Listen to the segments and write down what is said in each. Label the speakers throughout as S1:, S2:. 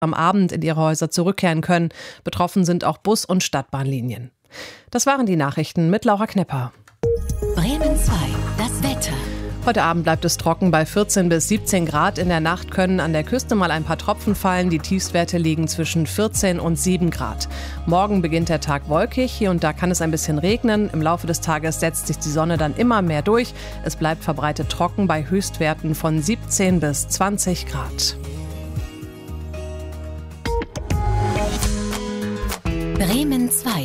S1: am Abend in ihre Häuser zurückkehren können. Betroffen sind auch Bus- und Stadtbahnlinien. Das waren die Nachrichten mit Laura Knepper.
S2: Bremen 2, das Wetter.
S1: Heute Abend bleibt es trocken bei 14 bis 17 Grad. In der Nacht können an der Küste mal ein paar Tropfen fallen. Die Tiefstwerte liegen zwischen 14 und 7 Grad. Morgen beginnt der Tag wolkig. Hier und da kann es ein bisschen regnen. Im Laufe des Tages setzt sich die Sonne dann immer mehr durch. Es bleibt verbreitet trocken bei Höchstwerten von 17 bis 20 Grad.
S2: Bremen 2.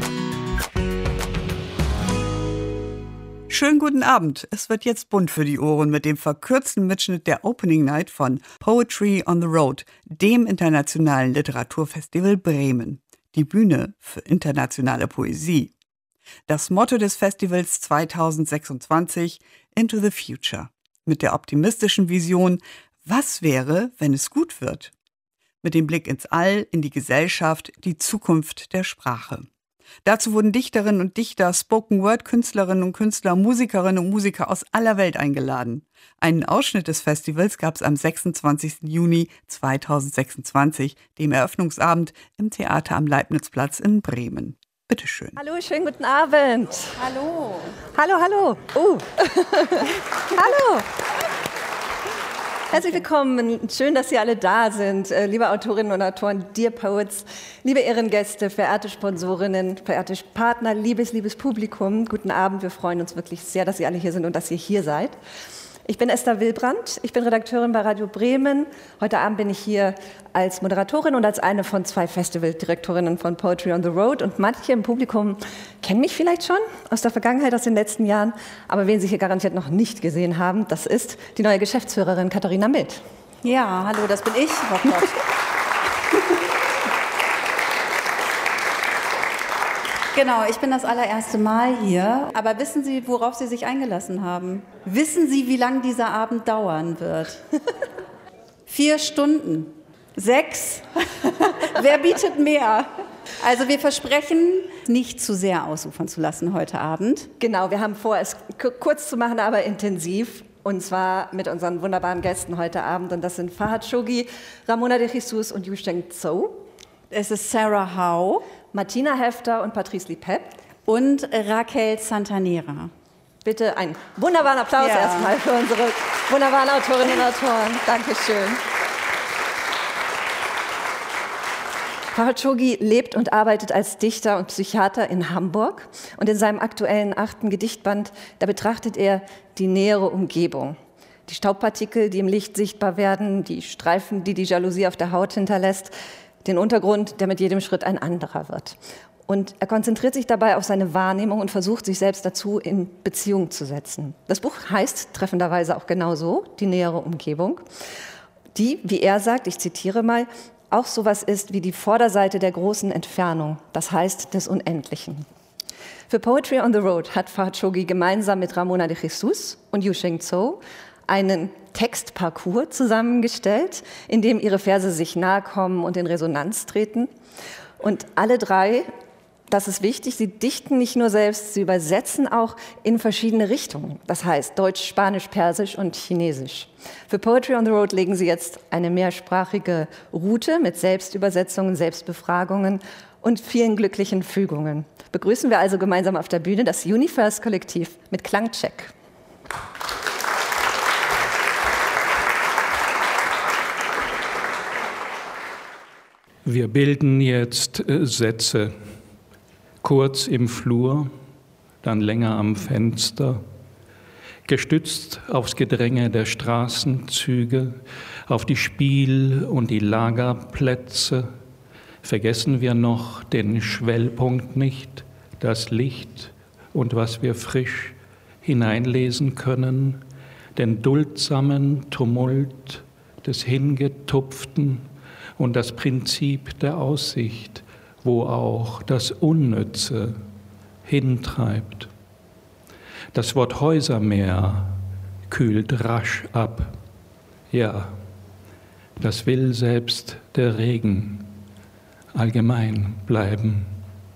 S3: Schönen guten Abend. Es wird jetzt bunt für die Ohren mit dem verkürzten Mitschnitt der Opening Night von Poetry on the Road, dem internationalen Literaturfestival Bremen. Die Bühne für internationale Poesie. Das Motto des Festivals 2026: Into the Future. Mit der optimistischen Vision: Was wäre, wenn es gut wird? Mit dem Blick ins All, in die Gesellschaft, die Zukunft der Sprache. Dazu wurden Dichterinnen und Dichter, Spoken-Word-Künstlerinnen und Künstler, Musikerinnen und Musiker aus aller Welt eingeladen. Einen Ausschnitt des Festivals gab es am 26. Juni 2026, dem Eröffnungsabend im Theater am Leibnizplatz in Bremen. Bitte schön.
S4: Hallo, schönen guten Abend.
S5: Hallo.
S4: Hallo. Hallo. Herzlich willkommen. Schön, dass Sie alle da sind. Liebe Autorinnen und Autoren, Dear Poets, liebe Ehrengäste, verehrte Sponsorinnen, verehrte Partner, liebes Publikum. Guten Abend. Wir freuen uns wirklich sehr, dass Sie alle hier sind und dass ihr hier seid. Ich bin Esther Wilbrandt. Ich bin Redakteurin bei Radio Bremen. Heute Abend bin ich hier als Moderatorin und als eine von 2 Festivaldirektorinnen von Poetry on the Road. Und manche im Publikum kennen mich vielleicht schon aus der Vergangenheit, aus den letzten Jahren. Aber wen Sie hier garantiert noch nicht gesehen haben, das ist die neue Geschäftsführerin Katharina Mild.
S5: Ja, hallo, das bin ich. Oh Gott. Genau, ich bin das allererste Mal hier. Aber wissen Sie, worauf Sie sich eingelassen haben? Wissen Sie, wie lang dieser Abend dauern wird? 4 Stunden. 6? Wer bietet mehr? Also wir versprechen, nicht zu sehr ausufern zu lassen heute Abend.
S4: Genau, wir haben vor, es kurz zu machen, aber intensiv. Und zwar mit unseren wunderbaren Gästen heute Abend. Und das sind Fahad Shoghi, Ramona de Jesus und Yusheng Zhou.
S5: Es ist Sarah Howe,
S4: Martina Hefter und Patrice Lipep.
S5: und Raquel Santanera.
S4: Bitte einen wunderbaren Applaus erstmal für unsere wunderbaren Autorinnen und Autoren. Dankeschön. Fahad Shoghi lebt und arbeitet als Dichter und Psychiater in Hamburg. Und in seinem aktuellen 8. Gedichtband, da betrachtet er die nähere Umgebung. Die Staubpartikel, die im Licht sichtbar werden, die Streifen, die die Jalousie auf der Haut hinterlässt, den Untergrund, der mit jedem Schritt ein anderer wird. Und er konzentriert sich dabei auf seine Wahrnehmung und versucht, sich selbst dazu in Beziehung zu setzen. Das Buch heißt treffenderweise auch genau so, die nähere Umgebung, die, wie er sagt, ich zitiere mal, auch sowas ist wie die Vorderseite der großen Entfernung, das heißt des Unendlichen. Für Poetry on the Road hat Fahad Shoghi gemeinsam mit Ramona de Jesus und Yusheng Zhou einen Textparcours zusammengestellt, in dem ihre Verse sich nahe kommen und in Resonanz treten. Und alle 3, das ist wichtig, sie dichten nicht nur selbst, sie übersetzen auch in verschiedene Richtungen. Das heißt Deutsch, Spanisch, Persisch und Chinesisch. Für Poetry on the Road legen sie jetzt eine mehrsprachige Route mit Selbstübersetzungen, Selbstbefragungen und vielen glücklichen Fügungen. Begrüßen wir also gemeinsam auf der Bühne das Universe-Kollektiv mit Klangcheck.
S6: Wir bilden jetzt Sätze, kurz im Flur, dann länger am Fenster, gestützt aufs Gedränge der Straßenzüge, auf die Spiel- und die Lagerplätze, vergessen wir noch den Schwellpunkt nicht, das Licht und was wir frisch hineinlesen können, den duldsamen Tumult des Hingetupften und das Prinzip der Aussicht, wo auch das Unnütze hintreibt. Das Wort Häusermeer kühlt rasch ab. Ja, das will selbst der Regen allgemein bleiben.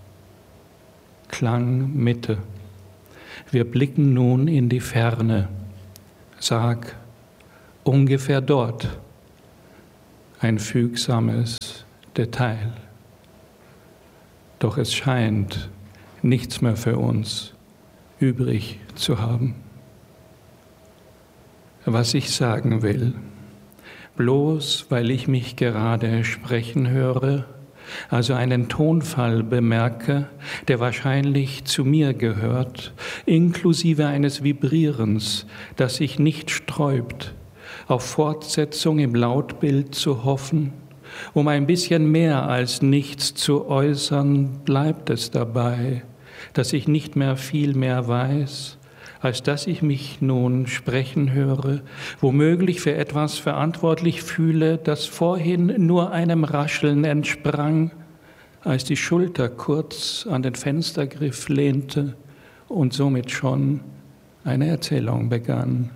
S6: Klangmitte. Wir blicken nun in die Ferne. Sag, ungefähr dort. ein fügsames Detail. Doch es scheint nichts mehr für uns übrig zu haben. Was ich sagen will, bloß weil ich mich gerade sprechen höre, also einen Tonfall bemerke, der wahrscheinlich zu mir gehört, inklusive eines Vibrierens, das sich nicht sträubt, auf Fortsetzung im Lautbild zu hoffen, um ein bisschen mehr als nichts zu äußern, bleibt es dabei, dass ich nicht mehr viel mehr weiß, als dass ich mich nun sprechen höre, womöglich für etwas verantwortlich fühle, das vorhin nur einem Rascheln entsprang, als die Schulter kurz an den Fenstergriff lehnte und somit schon eine Erzählung begann.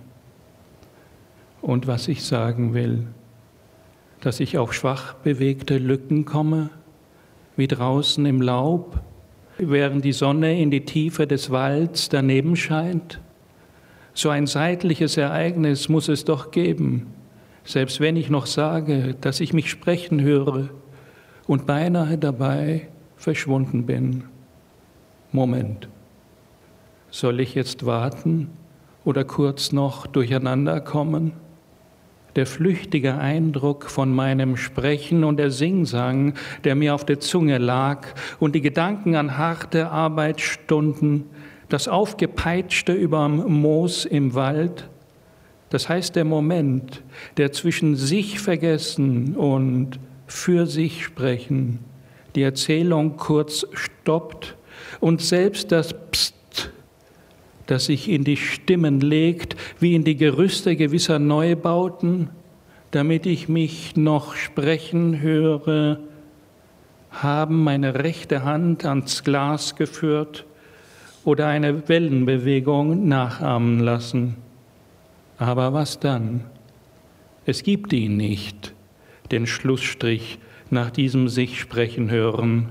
S6: Und was ich sagen will, dass ich auf schwach bewegte Lücken komme, wie draußen im Laub, während die Sonne in die Tiefe des Walds daneben scheint. So ein seitliches Ereignis muss es doch geben, selbst wenn ich noch sage, dass ich mich sprechen höre und beinahe dabei verschwunden bin. Moment, soll ich jetzt warten oder kurz noch durcheinander kommen? Der flüchtige Eindruck von meinem Sprechen und der Singsang, der mir auf der Zunge lag, und die Gedanken an harte Arbeitsstunden, das Aufgepeitschte überm Moos im Wald, das heißt der Moment, der zwischen sich vergessen und für sich sprechen, die Erzählung kurz stoppt und selbst das Psst, das sich in die Stimmen legt, wie in die Gerüste gewisser Neubauten, damit ich mich noch sprechen höre, haben meine rechte Hand ans Glas geführt oder eine Wellenbewegung nachahmen lassen. Aber was dann? Es gibt ihn nicht, den Schlussstrich nach diesem sich sprechen hören,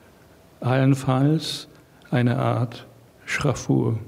S6: allenfalls eine Art Schraffur.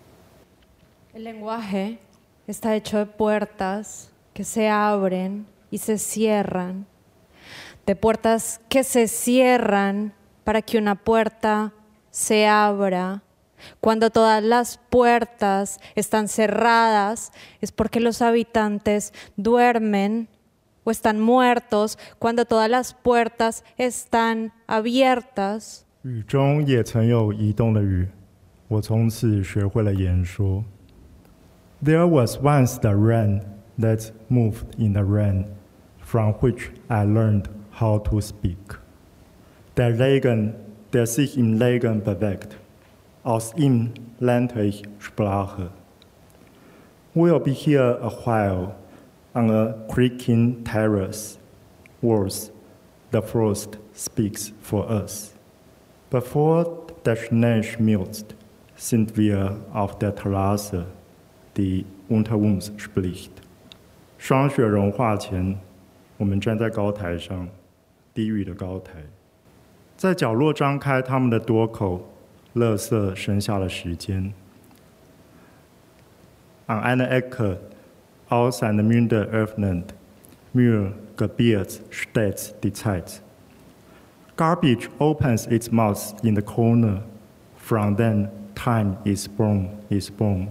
S7: El lenguaje está hecho de puertas que se abren y se cierran, de puertas que se cierran para que una puerta se abra. Cuando todas las puertas están cerradas es porque los habitantes duermen o están muertos. Cuando todas las puertas están abiertas.
S8: 雨中也曾有移动的雨，我从此学会了言说。There was once the rain that moved in the rain, from which I learned how to speak. Der Regen, der sich im Regen bewegt, aus ihm lernte ich Sprache. We'll be here a while, on a creaking terrace. Words, the frost speaks for us. Bevor der Schnee schmilzt, sind wir auf der Terrasse, die unter uns spricht. 霜雪融化前，我们站在高台上，低语的高台，在角落张开他们的多口，垃圾剩下了时间。An einer Ecke, aus einem Münder öffnend, mir gebiert stets die Zeit. Garbage opens its mouth in the corner. From then, time is born, is born.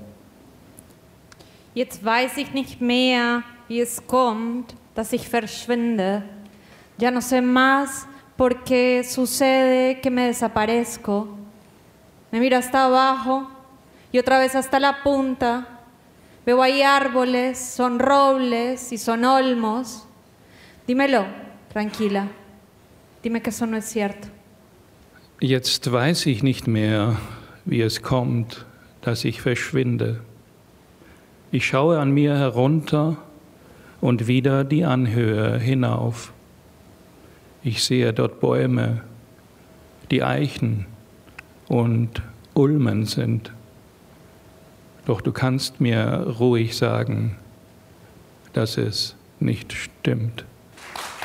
S7: Jetzt weiß ich nicht mehr, wie es kommt, dass ich verschwinde. Ya no sé más por qué sucede que me desaparezco. Me miro hasta abajo y otra vez hasta la punta. Veo ahí árboles, son robles y son olmos. Dímelo, tranquila. Dime que eso no es cierto.
S6: Jetzt weiß ich nicht mehr, wie es kommt, dass ich verschwinde. Ich schaue an mir herunter und wieder die Anhöhe hinauf. Ich sehe dort Bäume, die Eichen und Ulmen sind. Doch du kannst mir ruhig sagen, dass es nicht stimmt.